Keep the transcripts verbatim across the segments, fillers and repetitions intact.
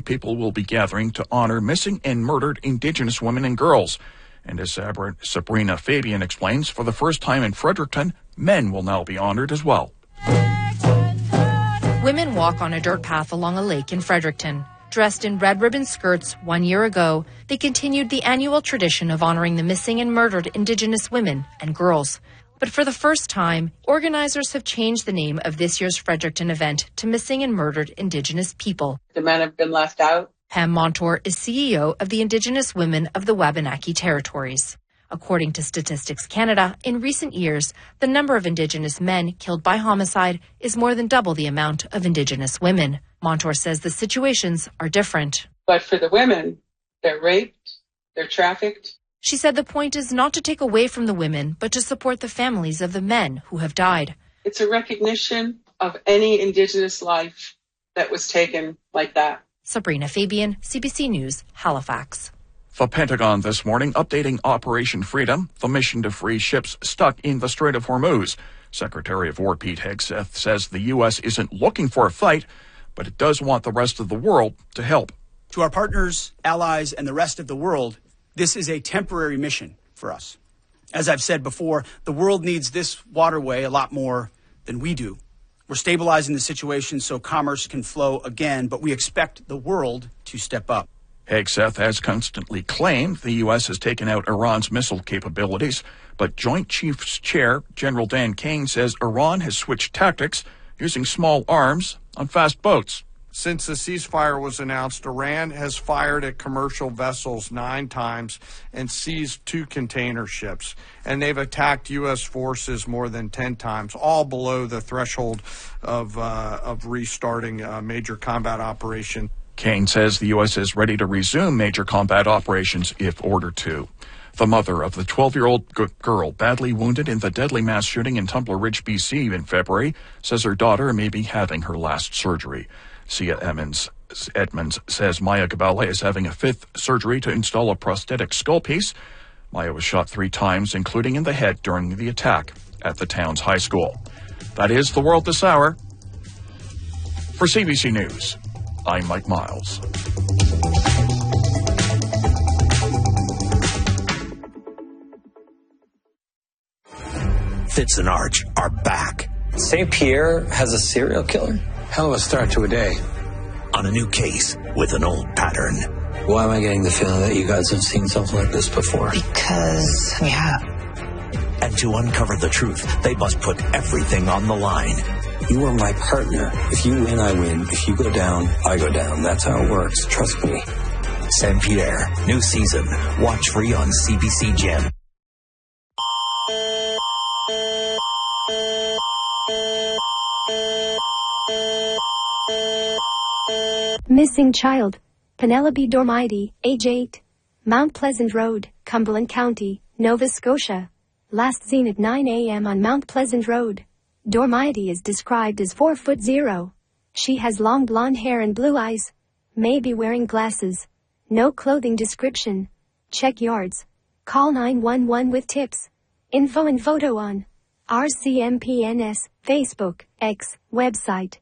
people will be gathering to honor missing and murdered Indigenous women and girls. And as Sabrina Fabian explains, for the first time in Fredericton, men will now be honored as well. Women walk on a dirt path along a lake in Fredericton. Dressed in red ribbon skirts one year ago, they continued the annual tradition of honoring the missing and murdered Indigenous women and girls. But for the first time, organizers have changed the name of this year's Fredericton event to Missing and Murdered Indigenous People. The men have been left out. Pam Montour is C E O of the Indigenous Women of the Wabanaki Territories. According to Statistics Canada, in recent years, the number of Indigenous men killed by homicide is more than double the amount of Indigenous women. Montour says the situations are different. But for the women, they're raped, they're trafficked. She said the point is not to take away from the women, but to support the families of the men who have died. It's a recognition of any Indigenous life that was taken like that. Sabrina Fabian, C B C News, Halifax. The Pentagon this morning updating Operation Freedom, the mission to free ships stuck in the Strait of Hormuz. Secretary of War Pete Hegseth says the U S isn't looking for a fight, but it does want the rest of the world to help. To our partners, allies, and the rest of the world, this is a temporary mission for us. As I've said before, the world needs this waterway a lot more than we do. We're stabilizing the situation so commerce can flow again, but we expect the world to step up. Hegseth has constantly claimed the U S has taken out Iran's missile capabilities, but Joint Chiefs Chair General Dan Kane says Iran has switched tactics using small arms on fast boats. Since the ceasefire was announced, Iran has fired at commercial vessels nine times and seized two container ships. And they've attacked U S forces more than ten times, all below the threshold of, uh, of restarting a major combat operation. Kane says the U S is ready to resume major combat operations if ordered to. The mother of the twelve-year-old g- girl badly wounded in the deadly mass shooting in Tumbler Ridge, B C in February says her daughter may be having her last surgery. Sia Edmonds, Edmonds says Maya Gabala is having a fifth surgery to install a prosthetic skull piece. Maya was shot three times, including in the head, during the attack at the town's high school. That is the world this hour. For C B C News, I'm Mike Miles. Fitz and Arch are back. Saint Pierre has a serial killer? Hell of a start to a day. On a new case with an old pattern. Why am I getting the feeling that you guys have seen something like this before? Because we have. And to uncover the truth, they must put everything on the line. You are my partner. If you win, I win. If you go down, I go down. That's how it works. Trust me. Saint Pierre, new season. Watch free on C B C Gem. Missing child. Penelope Dormidy, age eight. Mount Pleasant Road, Cumberland County, Nova Scotia. Last seen at nine a.m. on Mount Pleasant Road. Dormidy is described as four foot zero. She has long blonde hair and blue eyes. May be wearing glasses. No clothing description. Check yards. Call nine one one with tips. Info and photo on R C M P N S, Facebook, X, website.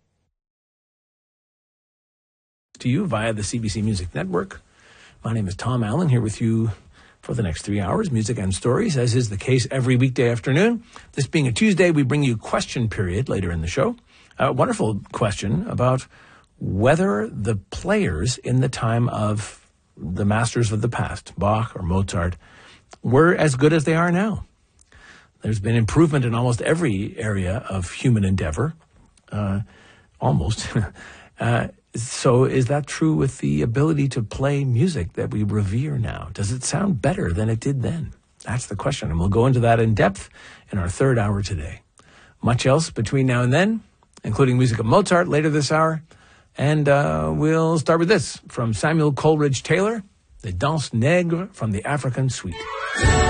To you via the C B C Music Network. My name is Tom Allen, here with you for the next three hours, music and stories, as is the case every weekday afternoon. This being a Tuesday, we bring you question period later in the show. A wonderful question about whether the players in the time of the masters of the past, Bach or Mozart, were as good as they are now. There's been improvement in almost every area of human endeavor, uh, almost. uh, so is that true with the ability to play music that we revere now? Does it sound better than it did then? That's the question, and we'll go into that in depth in our third hour today. Much else between now and then, including music of Mozart later this hour. And uh, we'll start with this from Samuel Coleridge Taylor, the Danse Nègre from the African Suite.